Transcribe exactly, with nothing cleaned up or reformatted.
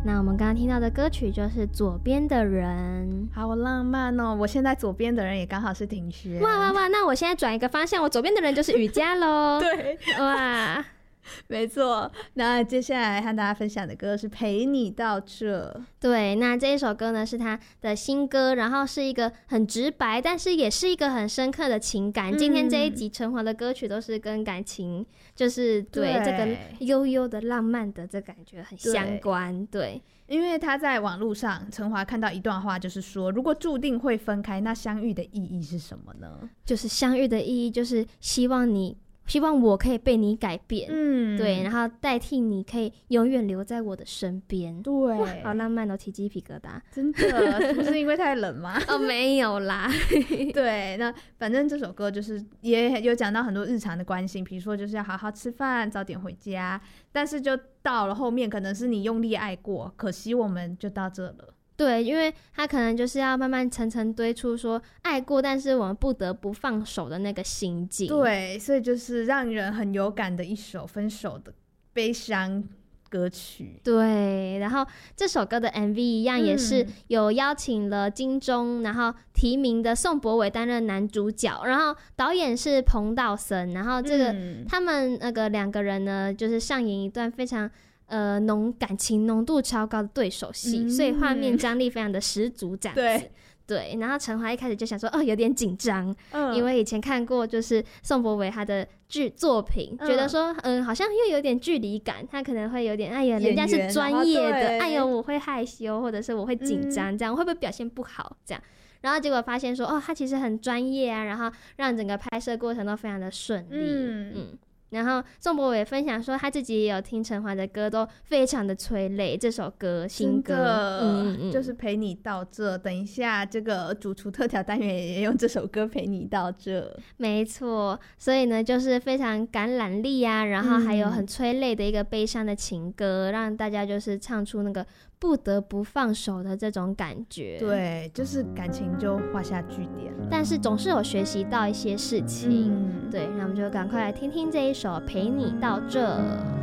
那我们刚刚听到的歌曲就是左边的人， 好浪漫哦！我现在左边的人也刚好是庭轩。 哇哇哇！那我现在转一个方向，我左边的人就是雨佳喽。 对， 哇， 没错。那接下来和大家分享的歌是《陪你到这》。 对，那这一首歌呢是他的新歌，然后是一个很直白，但是也是一个很深刻的情感。嗯、今天这一集陈华的歌曲都是跟感情，就是对, 对这个悠悠的浪漫的这感觉很相关。对。对， 因为他在网络上，陈华看到一段话，就是说，如果注定会分开，那相遇的意义是什么呢？ 就是相遇的意义，就是希望你。希望我可以被你改变，嗯，对，然后代替你可以永远留在我的身边。 对， 好浪漫哦，起鸡皮疙瘩， 真的，不是因为太冷吗？ 哦，没有啦。 对，那反正这首歌就是也有讲到很多日常的关心，比如说就是要好好吃饭，早点回家，但是就到了后面，可能是你用力爱过，可惜我们就到这了。 对，因为他可能就是要慢慢层层堆出说爱过，但是我们不得不放手的那个心境。 对，所以就是让人很有感的一首分手的悲伤歌曲。 对，然后这首歌的 M V 一样也是有邀请了金钟、嗯、然后提名的宋博伟担任男主角，然后导演是彭道森，然后这个、嗯、他们那个两个人呢就是上演一段非常呃，浓感情浓度超高的对手戏、嗯，所以画面张力非常的十足，这样子。对对，然后陈华一开始就想说，哦，有点紧张、嗯，因为以前看过就是宋博伟他的剧作品、嗯，觉得说，嗯，好像又有点距离感，他可能会有点，哎呀，人家是专业的，哎呦，我会害羞，或者是我会紧张，这样、嗯、会不会表现不好？这样。然后结果发现说，哦，他其实很专业啊，然后让整个拍摄过程都非常的顺利，嗯。嗯然后宋博伟分享说他自己也有听陈华的歌，都非常的催泪，这首歌新歌嗯嗯就是陪你到这。等一下这个主厨特调单元也用这首歌陪你到这。 没错，所以呢就是非常感染力啊，然后还有很催泪的一个悲伤的情歌、嗯、让大家就是唱出那个不得不放手的这种感觉。 对，就是感情就画下句点了， 但是总是有学习到一些事情、嗯、对，那我们就赶快来听听这一首陪你到这。